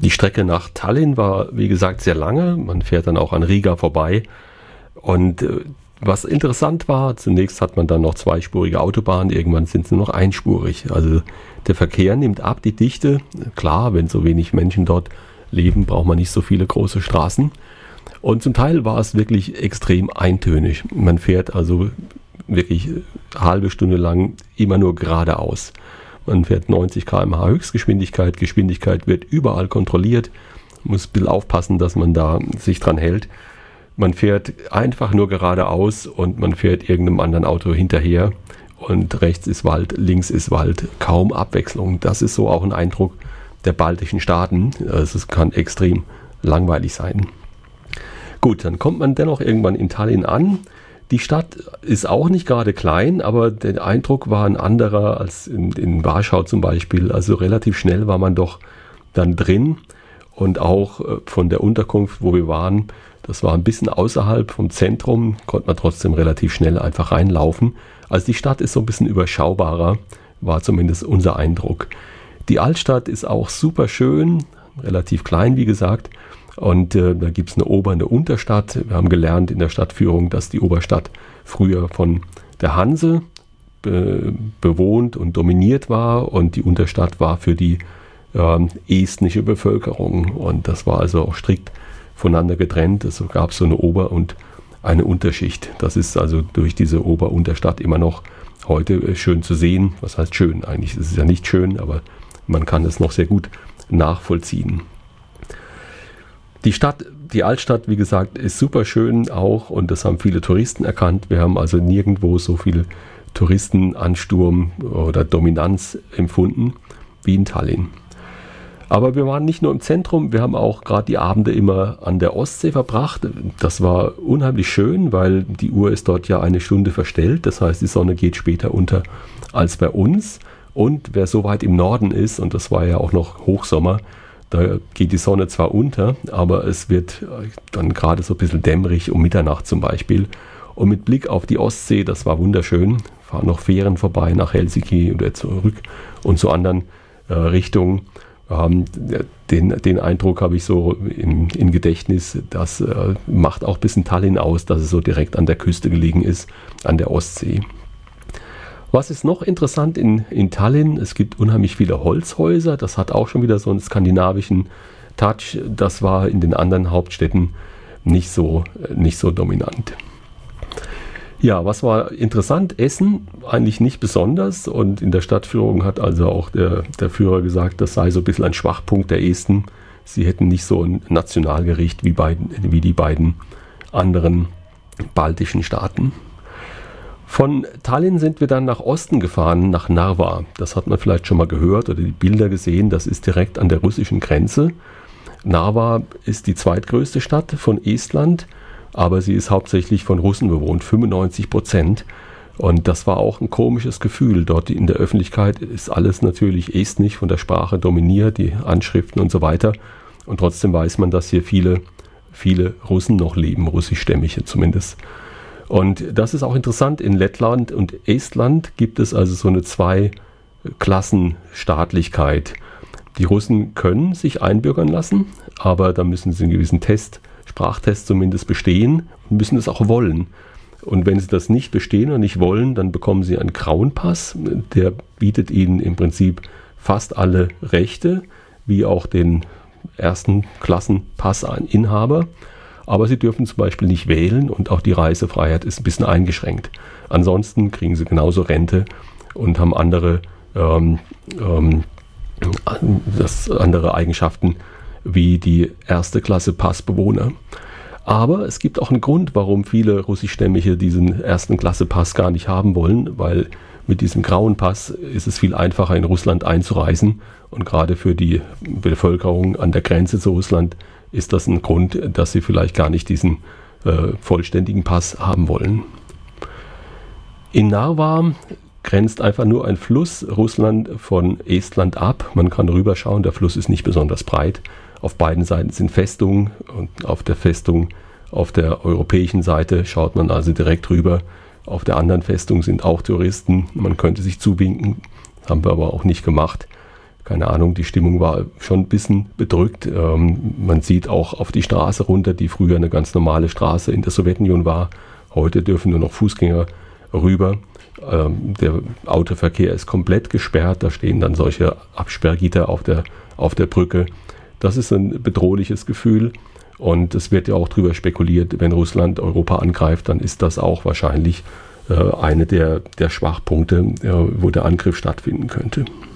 Die Strecke nach Tallinn war, wie gesagt, sehr lange. Man fährt dann auch an Riga vorbei. Und was interessant war, zunächst hat man dann noch zweispurige Autobahnen, irgendwann sind sie noch einspurig. Also der Verkehr nimmt ab, die Dichte. Klar, wenn so wenig Menschen dort leben, braucht man nicht so viele große Straßen. Und zum Teil war es wirklich extrem eintönig. Man fährt also wirklich eine halbe Stunde lang immer nur geradeaus. Man fährt 90 km/h Höchstgeschwindigkeit. Geschwindigkeit wird überall kontrolliert. Man muss ein bisschen aufpassen, dass man da sich dran hält. Man fährt einfach nur geradeaus und man fährt irgendeinem anderen Auto hinterher. Und rechts ist Wald, links ist Wald. Kaum Abwechslung. Das ist so auch ein Eindruck der baltischen Staaten. Also es kann extrem langweilig sein. Gut, dann kommt man dennoch irgendwann in Tallinn an. Die Stadt ist auch nicht gerade klein, aber der Eindruck war ein anderer als in Warschau zum Beispiel. Also relativ schnell war man doch dann drin und auch von der Unterkunft, wo wir waren, das war ein bisschen außerhalb vom Zentrum, konnte man trotzdem relativ schnell einfach reinlaufen. Also die Stadt ist so ein bisschen überschaubarer, war zumindest unser Eindruck. Die Altstadt ist auch super schön, relativ klein wie gesagt. Und da gibt es eine Ober- und eine Unterstadt. Wir haben gelernt in der Stadtführung, dass die Oberstadt früher von der Hanse bewohnt und dominiert war und die Unterstadt war für die estnische Bevölkerung. Und das war also auch strikt voneinander getrennt. Es gab so eine Ober- und eine Unterschicht. Das ist also durch diese Ober- und Unterstadt immer noch heute schön zu sehen. Was heißt schön? Eigentlich ist es ja nicht schön, aber man kann es noch sehr gut nachvollziehen. Die Stadt, die Altstadt, wie gesagt, ist super schön auch und das haben viele Touristen erkannt. Wir haben also nirgendwo so viel Touristenansturm oder Dominanz empfunden wie in Tallinn. Aber wir waren nicht nur im Zentrum, wir haben auch gerade die Abende immer an der Ostsee verbracht. Das war unheimlich schön, weil die Uhr ist dort ja eine Stunde verstellt. Das heißt, die Sonne geht später unter als bei uns. Und wer so weit im Norden ist, und das war ja auch noch Hochsommer, da geht die Sonne zwar unter, aber es wird dann gerade so ein bisschen dämmerig um Mitternacht zum Beispiel. Und mit Blick auf die Ostsee, das war wunderschön, fahren noch Fähren vorbei nach Helsinki oder zurück und zu anderen Richtungen. Den Eindruck habe ich so im Gedächtnis, das macht auch ein bisschen Tallinn aus, dass es so direkt an der Küste gelegen ist, an der Ostsee. Was ist noch interessant in Tallinn? Es gibt unheimlich viele Holzhäuser. Das hat auch schon wieder so einen skandinavischen Touch. Das war in den anderen Hauptstädten nicht so dominant. Ja, was war interessant? Essen eigentlich nicht besonders. Und in der Stadtführung hat also auch der Führer gesagt, das sei so ein bisschen ein Schwachpunkt der Esten. Sie hätten nicht so ein Nationalgericht wie die beiden anderen baltischen Staaten. Von Tallinn sind wir dann nach Osten gefahren, nach Narva. Das hat man vielleicht schon mal gehört oder die Bilder gesehen. Das ist direkt an der russischen Grenze. Narva ist die zweitgrößte Stadt von Estland, aber sie ist hauptsächlich von Russen bewohnt, 95%. Und das war auch ein komisches Gefühl. Dort in der Öffentlichkeit ist alles natürlich estnisch, von der Sprache dominiert, die Anschriften und so weiter. Und trotzdem weiß man, dass hier viele Russen noch leben, russischstämmige zumindest. Und das ist auch interessant, in Lettland und Estland gibt es also so eine Zweiklassenstaatlichkeit. Die Russen können sich einbürgern lassen, aber da müssen sie einen gewissen Sprachtest zumindest bestehen und müssen es auch wollen. Und wenn sie das nicht bestehen oder nicht wollen, dann bekommen sie einen grauen Pass. Der bietet ihnen im Prinzip fast alle Rechte, wie auch den ersten Klassenpassinhaber. Aber sie dürfen zum Beispiel nicht wählen und auch die Reisefreiheit ist ein bisschen eingeschränkt. Ansonsten kriegen sie genauso Rente und haben andere Eigenschaften wie die erste Klasse Passbewohner. Aber es gibt auch einen Grund, warum viele Russischstämmige diesen ersten Klasse Pass gar nicht haben wollen, weil mit diesem grauen Pass ist es viel einfacher in Russland einzureisen und gerade für die Bevölkerung an der Grenze zu Russland ist das ein Grund, dass sie vielleicht gar nicht diesen vollständigen Pass haben wollen. In Narva grenzt einfach nur ein Fluss Russland von Estland ab. Man kann rüberschauen, der Fluss ist nicht besonders breit. Auf beiden Seiten sind Festungen und auf der Festung auf der europäischen Seite schaut man also direkt rüber. Auf der anderen Festung sind auch Touristen. Man könnte sich zuwinken, haben wir aber auch nicht gemacht. keine Ahnung, die Stimmung war schon ein bisschen bedrückt. Man sieht auch auf die Straße runter, die früher eine ganz normale Straße in der Sowjetunion war. Heute dürfen nur noch Fußgänger rüber. Der Autoverkehr ist komplett gesperrt. Da stehen dann solche Absperrgitter auf der Brücke. Das ist ein bedrohliches Gefühl. Und es wird ja auch darüber spekuliert, wenn Russland Europa angreift, dann ist das auch wahrscheinlich eine der Schwachpunkte, wo der Angriff stattfinden könnte.